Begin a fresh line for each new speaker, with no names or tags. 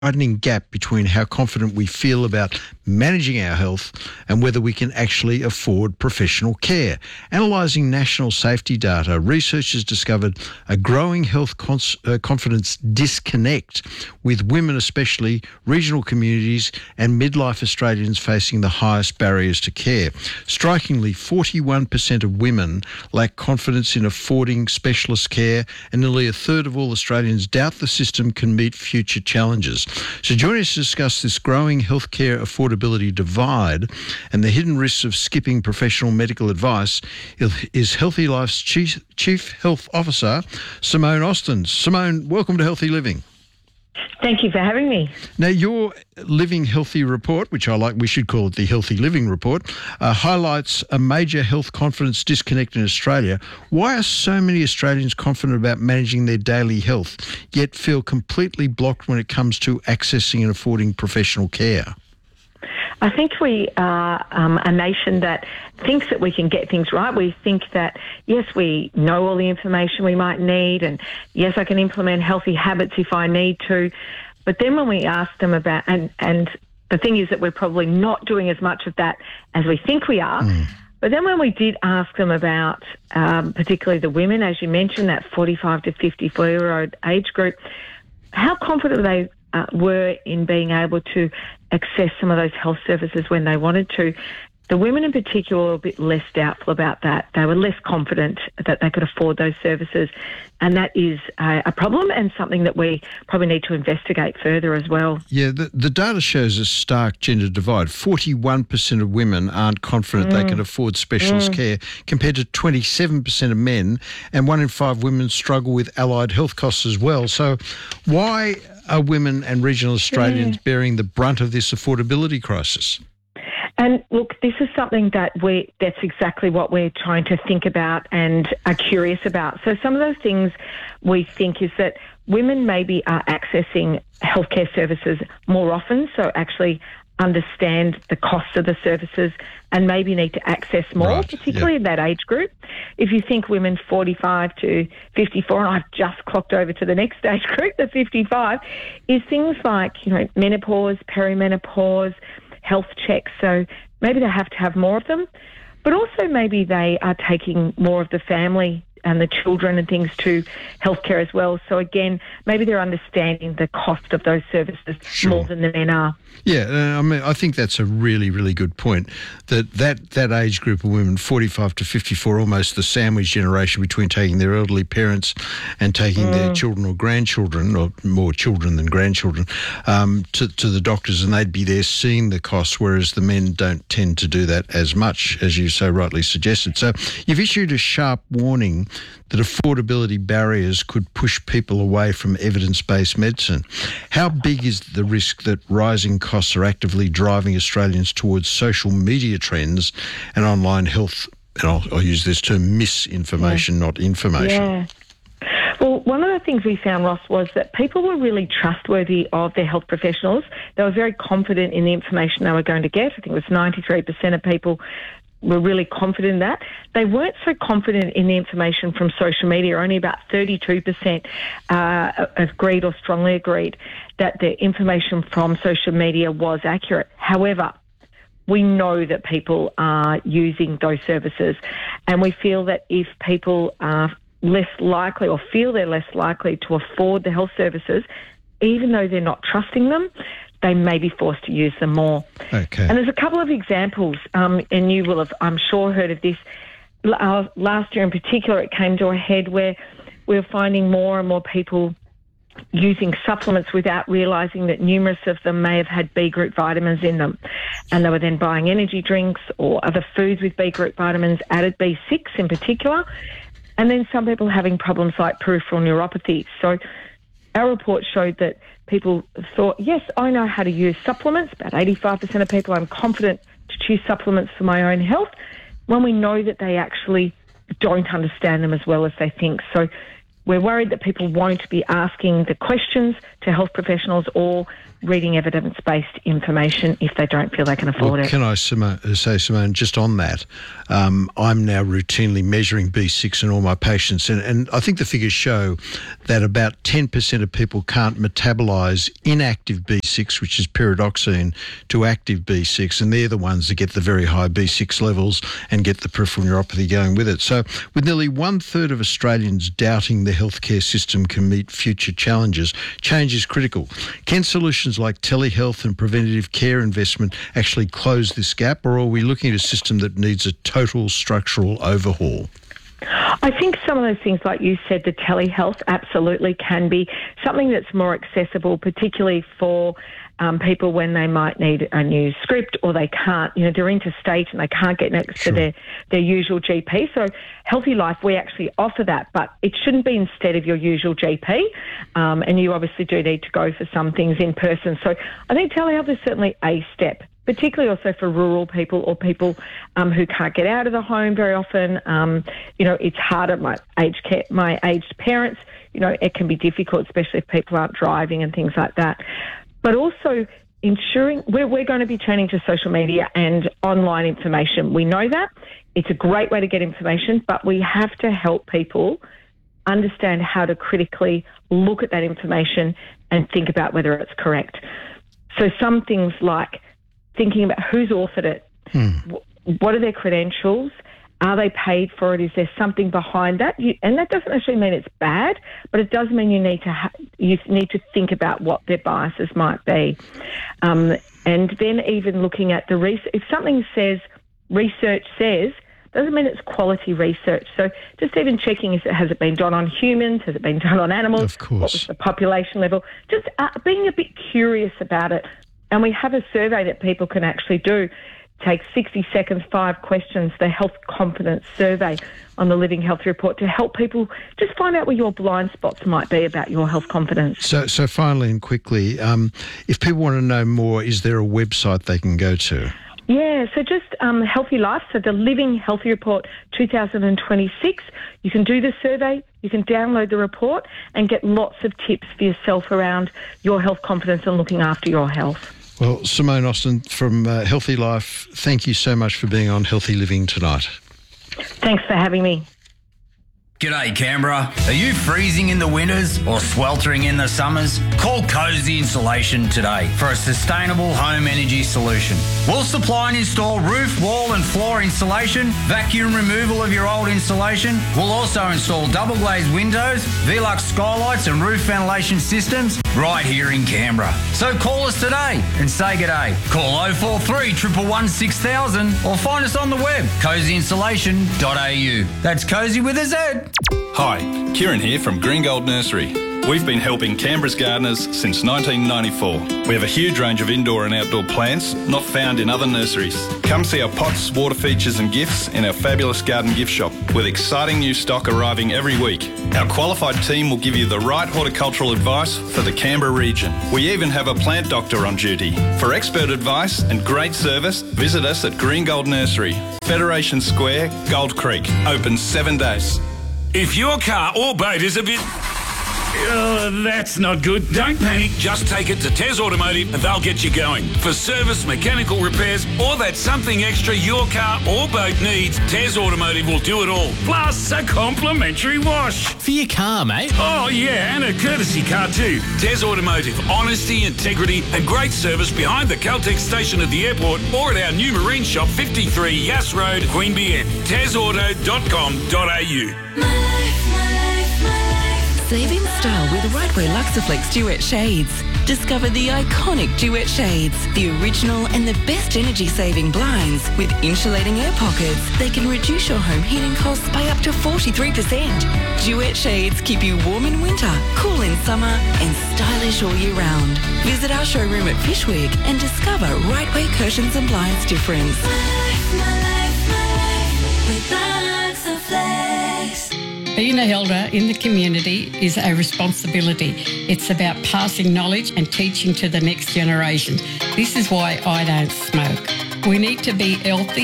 widening gap between how confident we feel about managing our health and whether we can actually afford professional care. Analysing national safety data, researchers discovered a growing health confidence disconnect with women, especially regional communities and midlife Australians facing the highest barriers to care. Strikingly, 41% of women lack confidence in affording specialist care, and nearly a third of all Australians doubt the system can meet future challenges. So joining us to discuss this growing healthcare affordability divide and the hidden risks of skipping professional medical advice is Healthy Life's Chief Health Officer, Simone Austin. Simone, welcome to Healthy Living.
Thank you for having me.
Now, your Living Healthy report, which I like, we should call it the Healthy Living report, highlights a major health confidence disconnect in Australia. Why are so many Australians confident about managing their daily health, yet feel completely blocked when it comes to accessing and affording professional care?
I think we are a nation that thinks that we can get things right. We think that, yes, we know all the information we might need, and yes, I can implement healthy habits if I need to. But then when we ask them about, and the thing is that we're probably not doing as much of that as we think we are. But then when we did ask them about, particularly the women, as you mentioned, that 45 to 54-year-old age group, how confident they were in being able to access some of those health services when they wanted to. The women in particular were a bit less doubtful about that. They were less confident that they could afford those services. And that is a problem and something that we probably need to investigate further as well.
Yeah, the data shows a stark gender divide. 41% of women aren't confident they can afford specialist care, compared to 27% of men, and 1 in 5 women struggle with allied health costs as well. So why are women and regional Australians bearing the brunt of this affordability crisis?
And look, this is something that's exactly what we're trying to think about and are curious about. So some of those things we think is that women maybe are accessing healthcare services more often, so actually understand the cost of the services and maybe need to access more, particularly in that age group. If you think women 45 to 54, and I've just clocked over to the next age group, the 55, is things like, menopause, perimenopause, health checks. So maybe they have to have more of them, but also maybe they are taking more of the family and the children and things to healthcare as well. So again, maybe they're understanding the cost of those services more than the men are.
Yeah, I think that's a really, really good point, that age group of women, 45 to 54, almost the sandwich generation between taking their elderly parents and taking their children or grandchildren, or more children than grandchildren, to the doctors, and they'd be there seeing the costs, whereas the men don't tend to do that as much, as you so rightly suggested. So you've issued a sharp warning that affordability barriers could push people away from evidence-based medicine. How big is the risk that rising costs are actively driving Australians towards social media trends and online health, and I'll use this term, misinformation, not information?
Yeah. Well, one of the things we found, Ross, was that people were really trustworthy of their health professionals. They were very confident in the information they were going to get. I think it was 93% of people were really confident in that. They weren't so confident in the information from social media. Only about 32% agreed or strongly agreed that the information from social media was accurate. However, we know that people are using those services, and we feel that if people are less likely or feel they're less likely to afford the health services, even though they're not trusting them, they may be forced to use them more.
Okay.
And there's a couple of examples, and you will have, I'm sure, heard of this. Last year in particular, it came to a head where we're finding more and more people using supplements without realising that numerous of them may have had B group vitamins in them. And they were then buying energy drinks or other foods with B group vitamins, added B6 in particular. And then some people having problems like peripheral neuropathy. So our report showed that people thought, yes, I know how to use supplements. About 85% of people, I'm confident to choose supplements for my own health, when we know that they actually don't understand them as well as they think. So we're worried that people won't be asking the questions to health professionals or reading evidence-based information if they don't feel they can afford it.
Can I say, Simone, just on that, I'm now routinely measuring B6 in all my patients, and I think the figures show that about 10% of people can't metabolise inactive B6, which is pyridoxine, to active B6, and they're the ones that get the very high B6 levels and get the peripheral neuropathy going with it. So with nearly 1/3 of Australians doubting the healthcare system can meet future challenges, change is critical. Can solutions like telehealth and preventative care investment actually close this gap, or are we looking at a system that needs a total structural overhaul?
I think some of those things, like you said, the telehealth absolutely can be something that's more accessible, particularly for people when they might need a new script or they can't, they're interstate and they can't get next to their usual GP. So Healthy Life, we actually offer that, but it shouldn't be instead of your usual GP. And you obviously do need to go for some things in person. So I think telehealth is certainly a step, particularly also for rural people or people who can't get out of the home very often. It's harder. My aged parents, it can be difficult, especially if people aren't driving and things like that. But also ensuring we're going to be turning to social media and online information. We know that. It's a great way to get information, but we have to help people understand how to critically look at that information and think about whether it's correct. So some things like thinking about who's authored it, what are their credentials, are they paid for it, is there something behind that? And that doesn't actually mean it's bad, but it does mean you need to think about what their biases might be. And then even looking at the research, if something says, research says, doesn't mean it's quality research. So just even checking, has it been done on humans? Has it been done on animals?
Of course.
What was the population level? Just being a bit curious about it. And we have a survey that people can actually do. Take 60 seconds, 5 questions, the health confidence survey on the Living Healthy Report to help people just find out where your blind spots might be about your health confidence.
So finally and quickly, if people want to know more, is there a website they can go to?
Yeah, so just Healthy Life, so the Living Healthy Report 2026. You can do the survey, you can download the report and get lots of tips for yourself around your health confidence and looking after your health.
Well, Simone Austin from Healthy Life, thank you so much for being on Healthy Living tonight.
Thanks for having me.
G'day Canberra. Are you freezing in the winters or sweltering in the summers? Call Cozy Insulation today for a sustainable home energy solution. We'll supply and install roof, wall and floor insulation, vacuum removal of your old insulation. We'll also install double glazed windows, Velux skylights and roof ventilation systems right here in Canberra. So call us today and say g'day. Call 043 111 6000 or find us on the web, cozyinsulation.au. That's Cozy with a Z.
Hi, Kieran here from Green Gold Nursery. We've been helping Canberra's gardeners since 1994. We have a huge range of indoor and outdoor plants not found in other nurseries. Come see our pots, water features and gifts in our fabulous garden gift shop with exciting new stock arriving every week. Our qualified team will give you the right horticultural advice for the Canberra region. We even have a plant doctor on duty. For expert advice and great service, visit us at Green Gold Nursery, Federation Square, Gold Creek. Open 7 days.
If your car or boat is a bit... that's not good. Don't panic. Just take it to Tez Automotive and they'll get you going. For service, mechanical repairs, or that something extra your car or boat needs, Tez Automotive will do it all. Plus a complimentary wash.
For your car, mate.
Oh, yeah, and a courtesy car too. Tez Automotive. Honesty, integrity and great service behind the Caltex station at the airport or at our new marine shop, 53 Yass Road, Queanbeyan. tezauto.com.au.
Save in style with Rightway Luxaflex Duet Shades. Discover the iconic Duet Shades, the original and the best energy-saving blinds with insulating air pockets. They can reduce your home heating costs by up to 43%. Duet Shades keep you warm in winter, cool in summer and stylish all year round. Visit our showroom at Fishwick and discover Rightway Curtains and Blinds difference.
My life with Luxaflex.
Being an elder in the community is a responsibility. It's about passing knowledge and teaching to the next generation. This is why I don't smoke. We need to be healthy